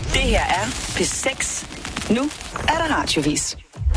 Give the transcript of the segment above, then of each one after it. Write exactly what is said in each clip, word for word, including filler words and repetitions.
Det her er P seks. Nu er der radiovis.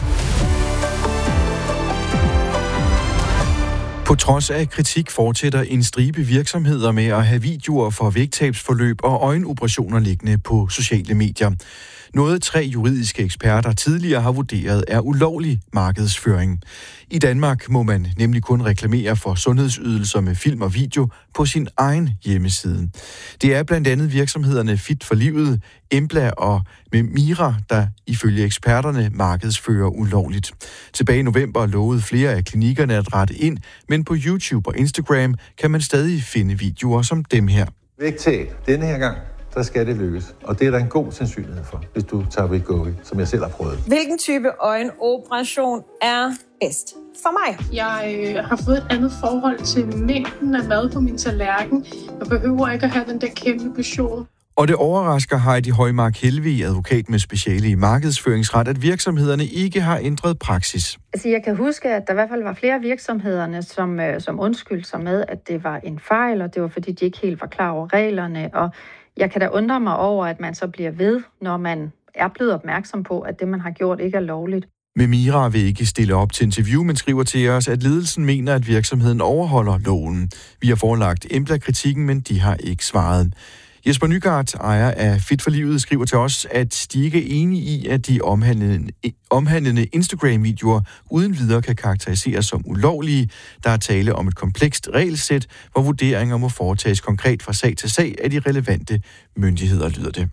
På trods af kritik fortsætter en stribe virksomheder med at have videoer for vægttabsforløb og øjenoperationer liggende på sociale medier. Noget tre juridiske eksperter tidligere har vurderet er ulovlig markedsføring. I Danmark må man nemlig kun reklamere for sundhedsydelser med film og video på sin egen hjemmeside. Det er blandt andet virksomhederne Fit for Livet, Embla og Memira, der ifølge eksperterne markedsfører ulovligt. Tilbage i november lovede flere af klinikkerne at rette ind, men på YouTube og Instagram kan man stadig finde videoer som dem her. Vægttab denne her gang, der skal det lykkes. Og det er der en god sandsynlighed for, hvis du tager Wegovy, som jeg selv har prøvet. Hvilken type øjenoperation er bedst for mig? Jeg øh, har fået et andet forhold til mængden af mad på min tallerken. Jeg behøver ikke at have den der kæmpe portion. Og det overrasker Heidi Højmark Helvig, advokat med speciale i markedsføringsret, at virksomhederne ikke har ændret praksis. Altså, jeg kan huske, at der i hvert fald var flere virksomhederne, som, som undskyldte sig med, at det var en fejl, og det var fordi, de ikke helt var klar over reglerne. Og jeg kan da undre mig over, at man så bliver ved, når man er blevet opmærksom på, at det, man har gjort, ikke er lovligt. Memira vil ikke stille op til interview, men skriver til os, at ledelsen mener, at virksomheden overholder loven. Vi har forelagt Embla-kritikken, men de har ikke svaret. Jesper Nygaard, ejer af Fit for Livet, skriver til os, at de ikke er enige i, at de omhandlende, omhandlende Instagram-videoer uden videre kan karakteriseres som ulovlige. Der er tale om et komplekst regelsæt, hvor vurderinger må foretages konkret fra sag til sag af de relevante myndigheder, lyder det.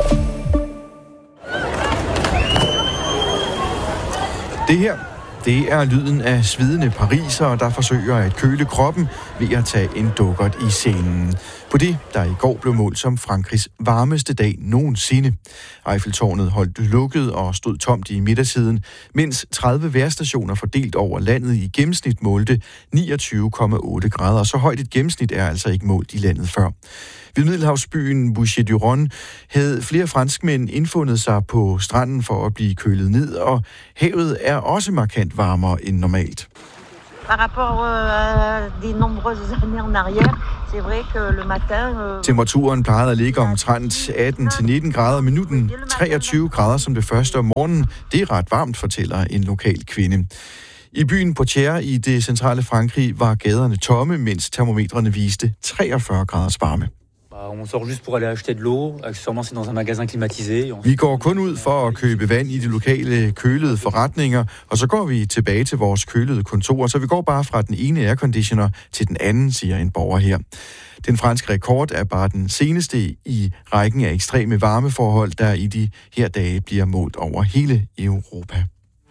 Det her, det er lyden af svidende parisere, der forsøger at køle kroppen ved at tage en dukkert i scenen. På det, der i går blev målt som Frankrigs varmeste dag nogensinde. Eiffeltårnet holdt lukket og stod tomt i middagstiden, mens tredive vejrstationer fordelt over landet i gennemsnit målte niogtyve komma otte grader. Så højt et gennemsnit er altså ikke målt i landet før. Ved middelhavsbyen Bouches-du-Rhône havde flere franskmænd indfundet sig på stranden for at blive kølet ned, og havet er også markant varmere end normalt. Par rapport à des nombreuses années en arrière, c'est vrai que le matin... Temperaturen plejede at ligge omtrent atten til nitten grader, men nu den treogtyve grader som det første om morgenen. Det er ret varmt, fortæller en lokal kvinde. I byen Poitiers i det centrale Frankrig var gaderne tomme, mens termometrene viste treogfyrre graders varme. On sort juste pour aller acheter de l'eau, accessoirement c'est dans un magasin climatisé. Vi går kun ud for at købe vand i de lokale kølede forretninger, og så går vi tilbage til vores kølede kontor, så vi går bare fra den ene airconditioner til den anden, siger en borger her. Den franske rekord er bare den seneste i rækken af ekstreme varmeforhold, der i de her dage bliver målt over hele Europa.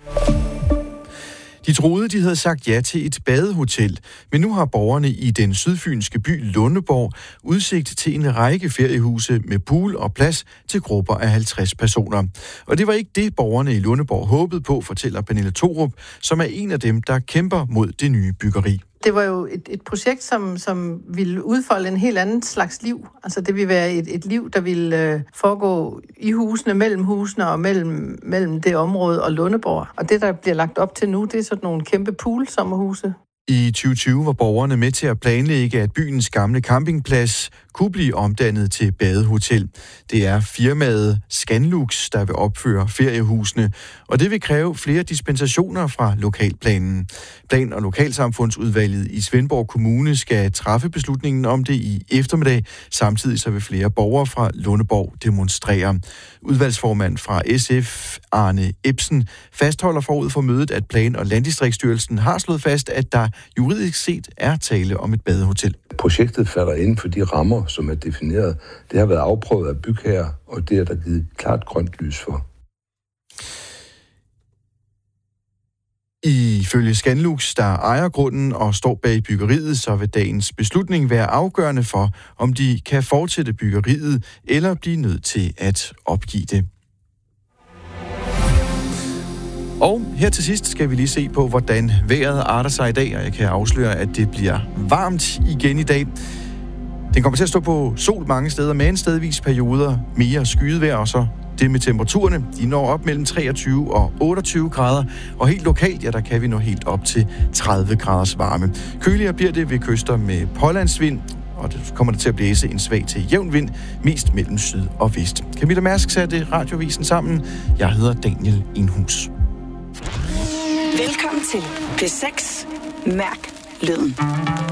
De troede, de havde sagt ja til et badehotel, men nu har borgerne i den sydfynske by Lundeborg udsigt til en række feriehuse med pool og plads til grupper af halvtreds personer. Og det var ikke det, borgerne i Lundeborg håbede på, fortæller Pernille Thorup, som er en af dem, der kæmper mod det nye byggeri. Det var jo et, et projekt, som, som ville udfolde en helt anden slags liv. Altså det ville være et, et liv, der ville øh, foregå i husene, mellem husene og mellem, mellem det område og Lundeborg. Og det, der bliver lagt op til nu, det er sådan nogle kæmpe pool-sommerhuse. I tyve tyve var borgerne med til at planlægge, at byens gamle campingplads kunne blive omdannet til badehotel. Det er firmaet Scanlux, der vil opføre feriehusene, og det vil kræve flere dispensationer fra lokalplanen. Plan- og Lokalsamfundsudvalget i Svendborg Kommune skal træffe beslutningen om det i eftermiddag. Samtidig så vil flere borgere fra Lundeborg demonstrere. Udvalgsformand fra S F, Arne Ebsen, fastholder forud for mødet, at Plan- og Landdistriktsstyrelsen har slået fast, at der juridisk set er tale om et badehotel. Projektet falder inden for de rammer, som er defineret. Det har været afprøvet af bygherrer, og det er der givet klart grønt lys for. Ifølge Scanlux, der ejer grunden og står bag byggeriet, så vil dagens beslutning være afgørende for, om de kan fortsætte byggeriet eller blive nødt til at opgive det. Og her til sidst skal vi lige se på, hvordan vejret arter sig i dag, og jeg kan afsløre, at det bliver varmt igen i dag. Den kommer til at stå på sol mange steder, med en stedvis perioder mere skyet vejr, og så det med temperaturerne. De når op mellem treogtyve og otteogtyve grader, og helt lokalt, ja, der kan vi nå helt op til tredive graders varme. Køligere bliver det ved kyster med pålandsvind, og det kommer det til at blæse en svag til jævn vind, mest mellem syd og vest. Camilla Mærsk satte radiovisen sammen. Jeg hedder Daniel Enhus. Velkommen til P seks. Mærk lyden.